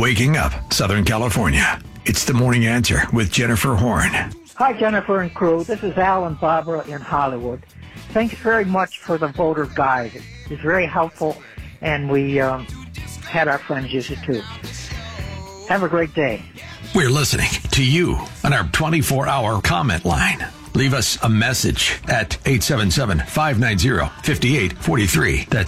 waking up Southern California. It's the Morning Answer with Jennifer Horn. Hi, Jennifer and crew. This is Al and Barbara in Hollywood. Thanks very much for the voter guide. It's very helpful, and we had our friends use it too. Have a great day. We're listening to you on our 24-hour comment line. Leave us a message at 877-590-5843. That's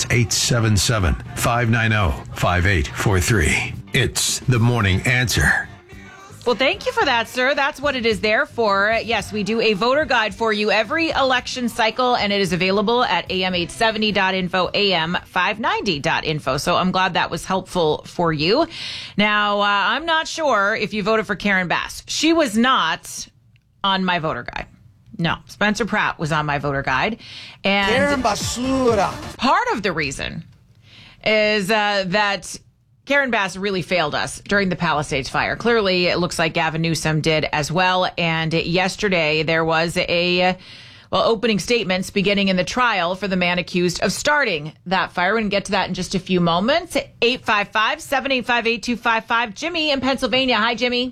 877-590-5843. It's the Morning Answer. Well, thank you for that, sir. That's what it is there for. Yes, we do a voter guide for you every election cycle, and it is available at am870.info, am590.info. So I'm glad that was helpful for you. Now, I'm not sure if you voted for Karen Bass. She was not on my voter guide. No, Spencer Pratt was on my voter guide. And Karen Basura. Part of the reason is that Karen Bass really failed us during the Palisades fire. Clearly, it looks like Gavin Newsom did as well. And yesterday, there was opening statements beginning in the trial for the man accused of starting that fire. We're going to get to that in just a few moments. 855-785-8255. Jimmy in Pennsylvania. Hi, Jimmy.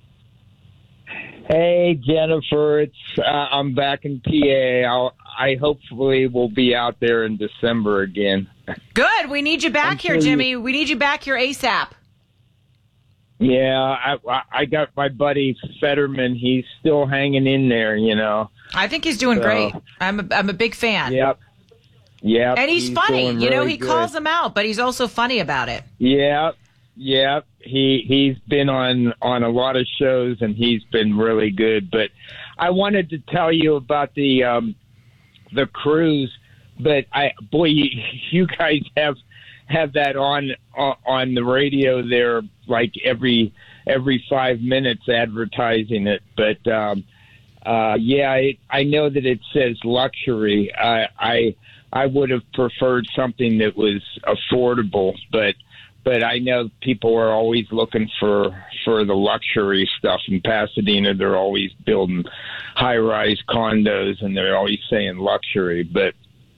Hey, Jennifer, I'm back in PA. I hopefully will be out there in December again. Good. We need you back here, Jimmy. We need you back here ASAP. Yeah, I got my buddy Fetterman. He's still hanging in there, you know. I think he's doing great. I'm a big fan. Yep. And he's funny. You know, he good. calls them out, but he's also funny about it. Yep. He's been on a lot of shows, and he's been really good. But I wanted to tell you about the cruise. But you guys have that on the radio there, like every 5 minutes advertising it. But I know that it says luxury. I would have preferred something that was affordable, but I know people are always looking for the luxury stuff. In Pasadena, they're always building high-rise condos, and they're always saying luxury. But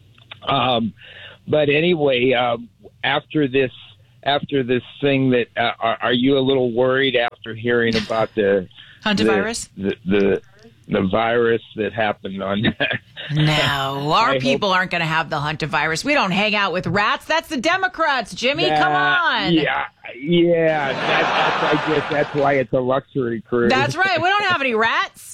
anyway, after this thing, that are you a little worried after hearing about the hantavirus? The virus that happened on No, our people aren't going to have the hantavirus. We don't hang out with rats. That's the Democrats, Jimmy. Come on. Yeah. I guess that's why it's a luxury cruise. That's right. We don't have any rats.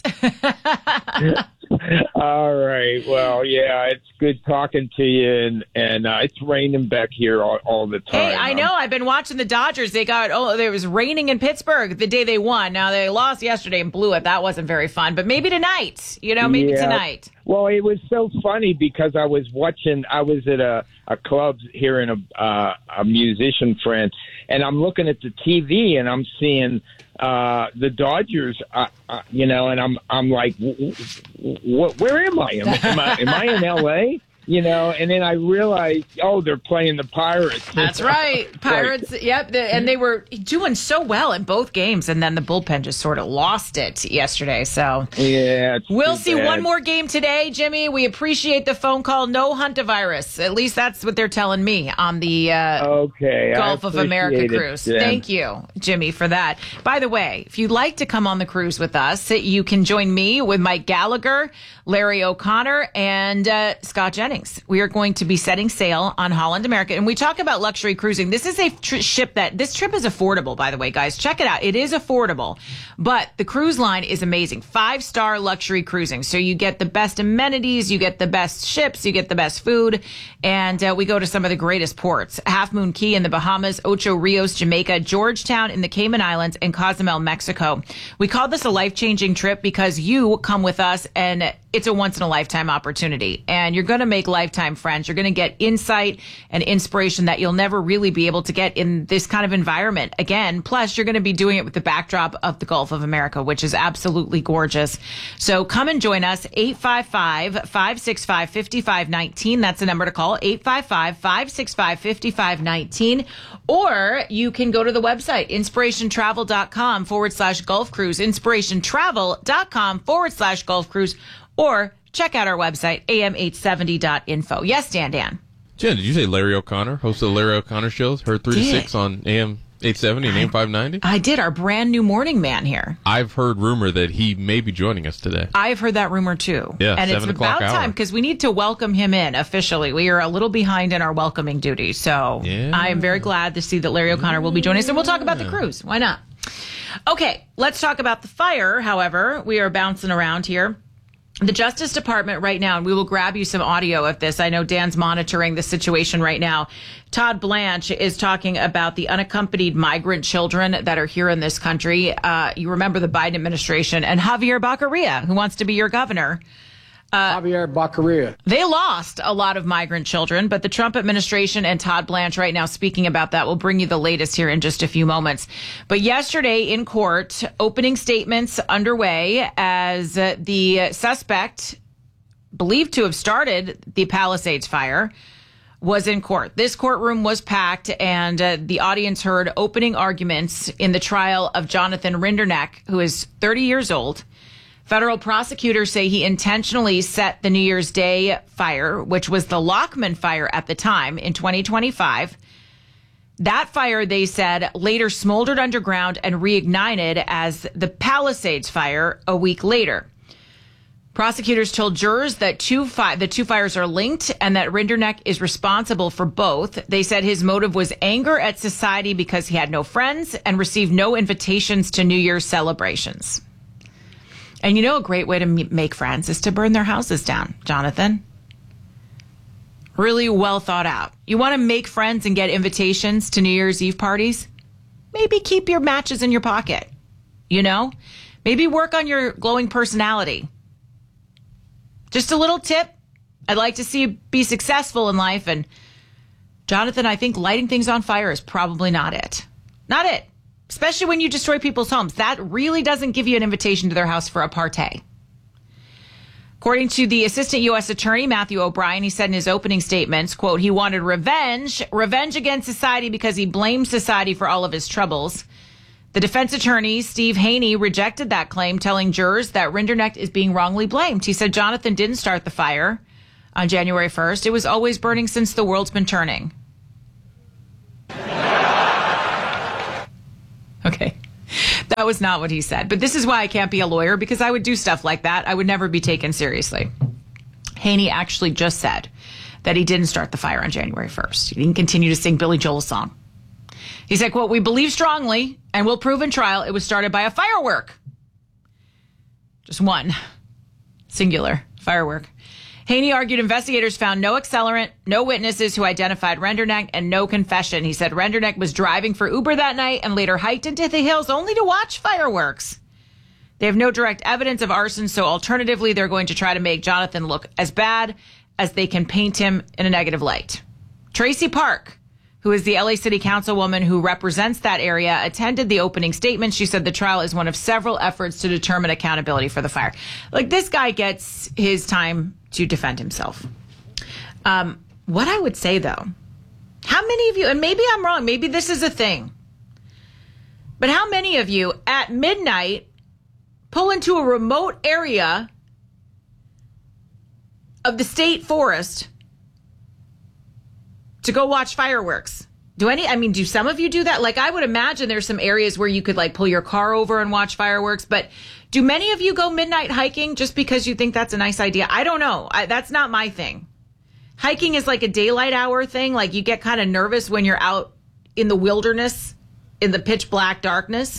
All right. Well, yeah, it's good talking to you, and it's raining back here all the time. Hey, I know. I've been watching the Dodgers. There was raining in Pittsburgh the day they won. Now, they lost yesterday and blew it. That wasn't very fun. But maybe tonight. Maybe tonight. Well, it was so funny because I was at a club here in a musician friend, and I'm looking at the TV and I'm seeing the Dodgers, and I'm like, where am I? Am I in L.A.? And then I realized, they're playing the Pirates. That's right. Pirates, yep. And they were doing so well in both games, and then the bullpen just sort of lost it yesterday. So yeah, we'll see one more game today, Jimmy. We appreciate the phone call. No hantavirus. At least that's what they're telling me on the Gulf of America cruise. Thank you, Jimmy, for that. By the way, if you'd like to come on the cruise with us, you can join me with Mike Gallagher, Larry O'Connor, and Scott Jennings. We are going to be setting sail on Holland America. And we talk about luxury cruising. This is a ship this trip is affordable, by the way, guys. Check it out. It is affordable. But the cruise line is amazing. 5-star luxury cruising. So you get the best amenities, you get the best ships, you get the best food. And we go to some of the greatest ports. Half Moon Cay in the Bahamas, Ocho Rios, Jamaica, Georgetown in the Cayman Islands, and Cozumel, Mexico. We call this a life-changing trip because you come with us, and it's a once-in-a-lifetime opportunity. And you're going to make lifetime friends. You're going to get insight and inspiration that you'll never really be able to get in this kind of environment again. Plus, you're going to be doing it with the backdrop of the Gulf of America, which is absolutely gorgeous. So come and join us. 855-565-5519. That's the number to call. 855-565-5519. Or you can go to the website, inspirationtravel.com/Gulf Cruise, inspirationtravel.com/Gulf Cruise, or check out our website, am870.info. Yes, Dan. Jen, did you say Larry O'Connor, host of the Larry O'Connor shows? Heard 3 to 6 on AM 870 and 8590? I did, our brand new morning man here. I've heard rumor that he may be joining us today. I've heard that rumor too. Yeah, and it's about time because we need to welcome him in officially. We are a little behind in our welcoming duty. So I am very glad to see that Larry O'Connor will be joining us. And we'll talk about the cruise. Why not? Okay, let's talk about the fire. However, we are bouncing around here. The Justice Department right now, and we will grab you some audio of this. I know Dan's monitoring the situation right now. Todd Blanche is talking about the unaccompanied migrant children that are here in this country. You remember the Biden administration and Javier Baccaria, who wants to be your governor. Javier Baccaria. They lost a lot of migrant children, but the Trump administration and Todd Blanche right now speaking about that. We'll bring you the latest here in just a few moments. But yesterday in court, opening statements underway as the suspect believed to have started the Palisades fire was in court. This courtroom was packed, and the audience heard opening arguments in the trial of Jonathan Rinderneck, who is 30 years old. Federal prosecutors say he intentionally set the New Year's Day fire, which was the Lockman fire at the time in 2025. That fire, they said, later smoldered underground and reignited as the Palisades fire a week later. Prosecutors told jurors that the two fires are linked and that Rinderneck is responsible for both. They said his motive was anger at society because he had no friends and received no invitations to New Year's celebrations. And you know, a great way to make friends is to burn their houses down, Jonathan. Really well thought out. You want to make friends and get invitations to New Year's Eve parties? Maybe keep your matches in your pocket. You know? Maybe work on your glowing personality. Just a little tip. I'd like to see you be successful in life. And Jonathan, I think lighting things on fire is probably not it. Not it. Especially when you destroy people's homes. That really doesn't give you an invitation to their house for a party. According to the Assistant U.S. Attorney, Matthew O'Brien, he said in his opening statements, quote, he wanted revenge against society because he blamed society for all of his troubles. The defense attorney, Steve Haney, rejected that claim, telling jurors that Rinderneck is being wrongly blamed. He said Jonathan didn't start the fire on January 1st. It was always burning since the world's been turning. Okay. That was not what he said. But this is why I can't be a lawyer, because I would do stuff like that. I would never be taken seriously. Haney actually just said that he didn't start the fire on January 1st. He didn't continue to sing Billy Joel's song. He said, quote, we believe strongly and will prove in trial it was started by a firework. Just one. Singular. Firework. Haney argued investigators found no accelerant, no witnesses who identified Rinderneck, and no confession. He said Rinderneck was driving for Uber that night and later hiked into the hills only to watch fireworks. They have no direct evidence of arson, so alternatively, they're going to try to make Jonathan look as bad as they can paint him in a negative light. Tracy Park, who is the LA City Councilwoman who represents that area, attended the opening statement. She said the trial is one of several efforts to determine accountability for the fire. Like, this guy gets his time to defend himself. What I would say, though, how many of you, and maybe I'm wrong, maybe this is a thing, but how many of you at midnight pull into a remote area of the state forest to go watch fireworks? Do some of you do that? Like, I would imagine there's some areas where you could like pull your car over and watch fireworks, but do many of you go midnight hiking just because you think that's a nice idea? I don't know. That's not my thing. Hiking is like a daylight hour thing. Like, you get kind of nervous when you're out in the wilderness, in the pitch black darkness.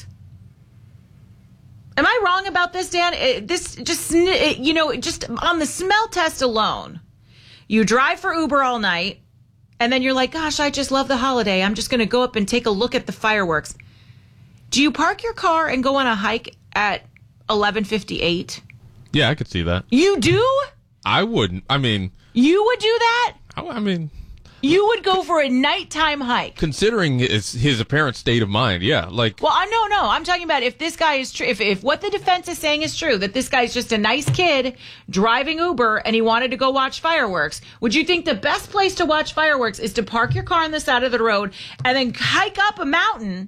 Am I wrong about this, Dan? Just on the smell test alone, you drive for Uber all night, and then you're like, gosh, I just love the holiday. I'm just going to go up and take a look at the fireworks. Do you park your car and go on a hike at 11:58? Yeah, I could see that. You do? I wouldn't. You would do that? You would go for a nighttime hike. Considering his apparent state of mind, yeah. Well, no. I'm talking about if this guy is true, if what the defense is saying is true, that this guy's just a nice kid driving Uber and he wanted to go watch fireworks, would you think the best place to watch fireworks is to park your car on the side of the road and then hike up a mountain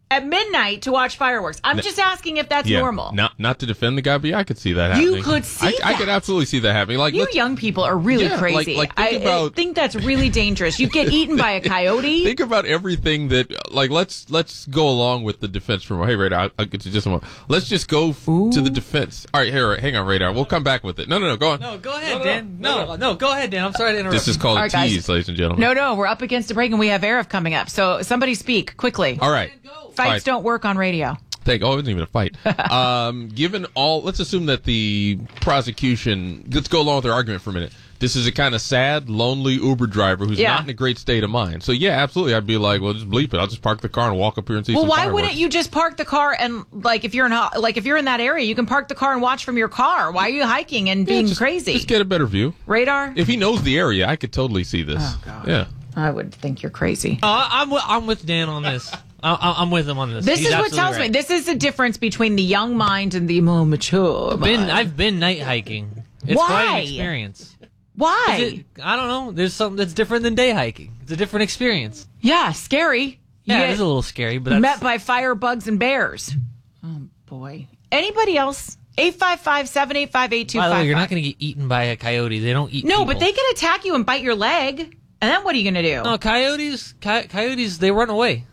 at midnight to watch fireworks. I'm just asking if that's normal. Not to defend the guy, but I could see that happening. You could see that. I could absolutely see that happening. Like, you young people are really crazy. I think that's really dangerous. You get eaten by a coyote. Think about everything that, like, let's go along with the defense from, hey, Radar, I'll get to just a moment. Let's just go to the defense. All right, hang on, Radar. We'll come back with it. No, go on. No, go ahead, Dan. No, go ahead, Dan. I'm sorry to interrupt. This is called a tease, ladies and gentlemen. No, we're up against a break and we have Arif coming up. So somebody speak quickly. All right. Fights don't work on radio. It wasn't even a fight. Given all, let's assume that the prosecution, let's go along with their argument for a minute. This is a kind of sad, lonely Uber driver who's not in a great state of mind. So, yeah, absolutely. I'd be like, well, just bleep it. I'll just park the car and walk up here and see some fireworks. Why wouldn't you just park the car and, like, if you're in that area, you can park the car and watch from your car. Why are you hiking and being crazy? Just get a better view. Radar? If he knows the area, I could totally see this. Oh, God. Yeah. I would think you're crazy. I'm with Dan on this. I'm with him on this. This is what tells me. This is the difference between the young mind and the more mature mind. I've been night hiking. It's quite an experience. Why? I don't know. There's something that's different than day hiking. It's a different experience. Yeah, scary. Yeah, it is a little scary. But met by fire, bugs, and bears. Oh, boy. Anybody else? 855-785-8255. By the way, you're not going to get eaten by a coyote. They don't eat people. But they can attack you and bite your leg. And then what are you going to do? No, coyotes, they run away.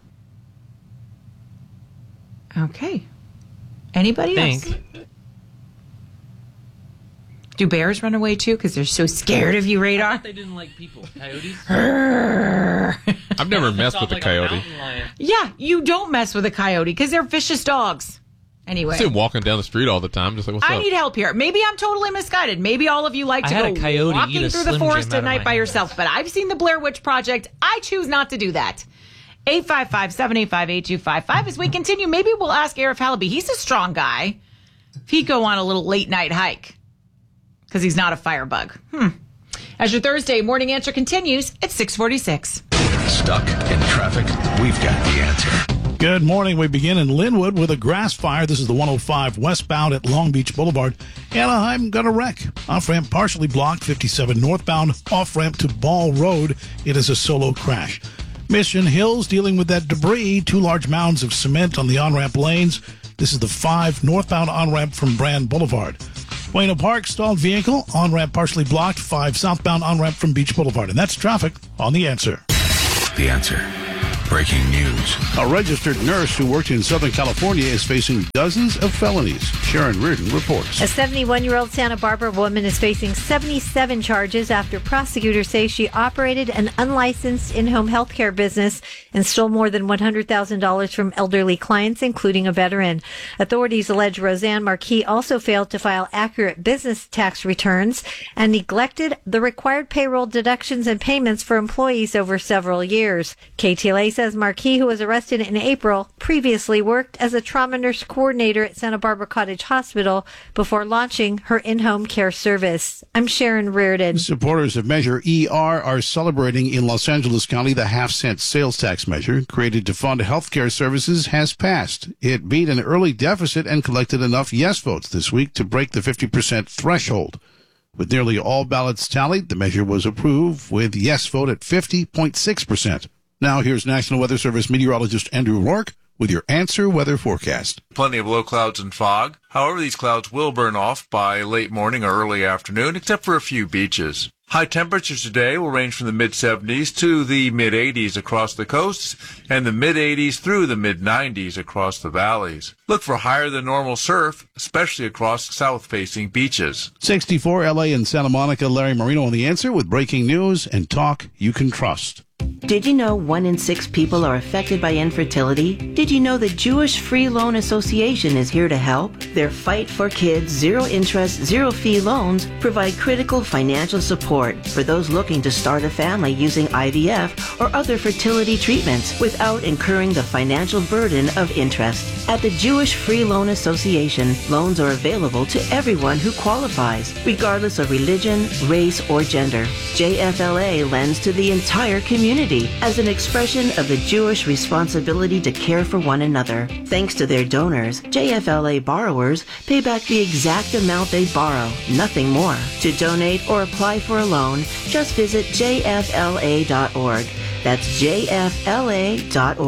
Okay. Anybody else? Do bears run away too? Because they're so scared of you, Radar? I thought they didn't like people. Coyotes? I've never messed with a coyote. Yeah, you don't mess with a coyote because they're vicious dogs. Anyway. I see them walking down the street all the time, just like, what's up? I need help here. Maybe I'm totally misguided. Maybe all of you like to go walking through the forest at night by yourself. But I've seen the Blair Witch Project. I choose not to do that. 855-785-8255. As we continue, maybe we'll ask Arif Halaby. He's a strong guy. If he'd go on a little late night hike. Because he's not a firebug. As your Thursday morning answer continues, it's 6:46. Stuck in traffic? We've got the answer. Good morning. We begin in Linwood with a grass fire. This is the 105 westbound at Long Beach Boulevard. Anaheim got a wreck. Off-ramp partially blocked. 57 northbound off-ramp to Ball Road. It is a solo crash. Mission Hills dealing with that debris. 2 large mounds of cement on the on-ramp lanes. This is the 5 northbound on-ramp from Brand Boulevard. Buena Park, stalled vehicle, on-ramp partially blocked, 5 southbound on-ramp from Beach Boulevard. And that's traffic on The Answer. The Answer. Breaking news. A registered nurse who worked in Southern California is facing dozens of felonies. Sharon Reardon reports. A 71-year-old Santa Barbara woman is facing 77 charges after prosecutors say she operated an unlicensed in-home healthcare business and stole more than $100,000 from elderly clients, including a veteran. Authorities allege Roseanne Marquis also failed to file accurate business tax returns and neglected the required payroll deductions and payments for employees over several years. KTLA says Marquis, who was arrested in April, previously worked as a trauma nurse coordinator at Santa Barbara Cottage Hospital before launching her in-home care service. I'm Sharon Reardon. Supporters of Measure ER are celebrating in Los Angeles County. The half-cent sales tax measure created to fund healthcare services has passed. It beat an early deficit and collected enough yes votes this week to break the 50% threshold. With nearly all ballots tallied, the measure was approved with yes vote at 50.6%. Now here's National Weather Service meteorologist Andrew Rourke with your Answer Weather Forecast. Plenty of low clouds and fog. However, these clouds will burn off by late morning or early afternoon, except for a few beaches. High temperatures today will range from the mid-70s to the mid-80s across the coasts and the mid-80s through the mid-90s across the valleys. Look for higher than normal surf, especially across south-facing beaches. 64 LA and Santa Monica. Larry Marino on The Answer with breaking news and talk you can trust. Did you know 1 in 6 people are affected by infertility? Did you know the Jewish Free Loan Association is here to help? Their Fight for Kids zero-interest, zero-fee loans provide critical financial support for those looking to start a family using IVF or other fertility treatments without incurring the financial burden of interest. At the Jewish Free Loan Association, loans are available to everyone who qualifies, regardless of religion, race, or gender. JFLA lends to the entire community as an expression of the Jewish responsibility to care for one another. Thanks to their donors, JFLA borrowers pay back the exact amount they borrow, nothing more. To donate or apply for a loan, just visit jfla.org. That's jfla.org.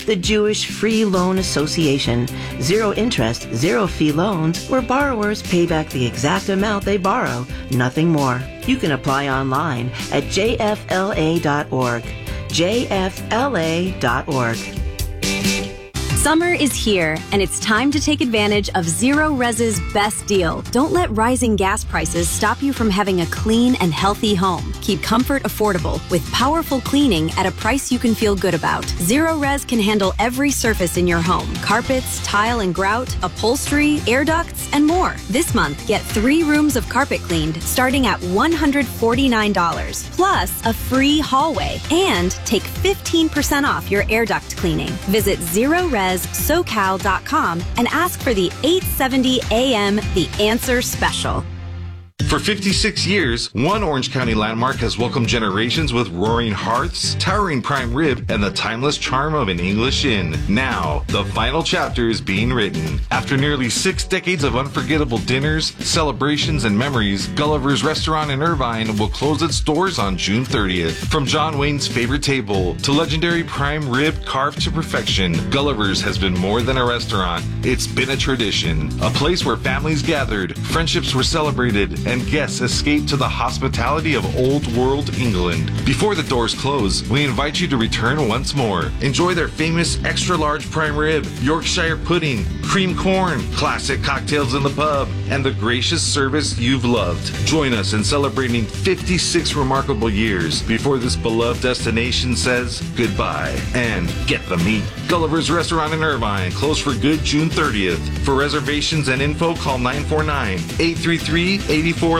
The Jewish Free Loan Association. Zero interest, zero fee loans where borrowers pay back the exact amount they borrow, nothing more. You can apply online at jfla.org. jfla.org. Summer is here, and it's time to take advantage of Zero Res's best deal. Don't let rising gas prices stop you from having a clean and healthy home. Keep comfort affordable with powerful cleaning at a price you can feel good about. Zero Res can handle every surface in your home: carpets, tile and grout, upholstery, air ducts, and more. This month, get 3 rooms of carpet cleaned starting at $149, plus a free hallway, and take 15% off your air duct cleaning. Visit ZeroResSocal.com and ask for the 870 AM The Answer Special. For 56 years, one Orange County landmark has welcomed generations with roaring hearths, towering prime rib, and the timeless charm of an English inn. Now, the final chapter is being written. After nearly 6 decades of unforgettable dinners, celebrations, and memories, Gulliver's Restaurant in Irvine will close its doors on June 30th. From John Wayne's favorite table to legendary prime rib carved to perfection, Gulliver's has been more than a restaurant. It's been a tradition, a place where families gathered, friendships were celebrated, and guests escape to the hospitality of old world England. Before the doors close, we invite you to return once more. Enjoy their famous extra large prime rib, Yorkshire pudding, cream corn, classic cocktails in the pub, and the gracious service you've loved. Join us in celebrating 56 remarkable years before this beloved destination says goodbye. And get the meat. Gulliver's Restaurant in Irvine, closed for good June 30th. For reservations and info, call 949-833-8411.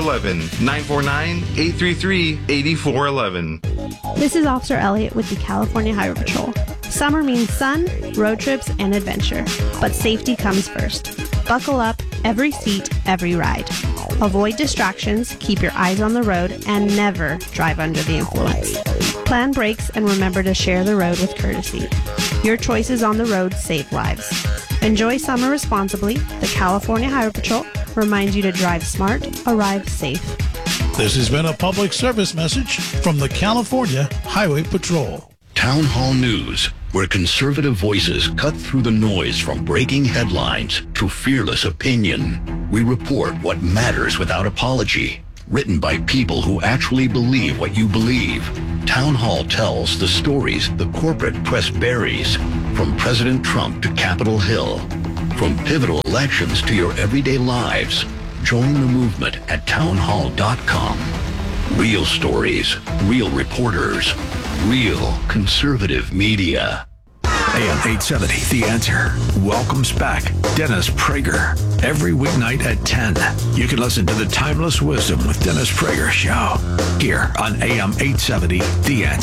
949-833-8411. This is Officer Elliott with the California Highway Patrol. Summer means sun, road trips, and adventure. But safety comes first. Buckle up, every seat, every ride. Avoid distractions, keep your eyes on the road, and never drive under the influence. Plan brakes and remember to share the road with courtesy. Your choices on the road save lives. Enjoy summer responsibly. The California Highway Patrol reminds you to drive smart, arrive safe. This has been a public service message from the California Highway Patrol. Town Hall News, where conservative voices cut through the noise from breaking headlines to fearless opinion. We report what matters without apology. Written by people who actually believe what you believe. Town Hall tells the stories the corporate press buries, from President Trump to Capitol Hill. From pivotal elections to your everyday lives, join the movement at townhall.com. Real stories, real reporters, real conservative media. AM 870, The Answer, welcomes back Dennis Prager. Every weeknight at 10, you can listen to the Timeless Wisdom with Dennis Prager show here on AM 870, The Answer.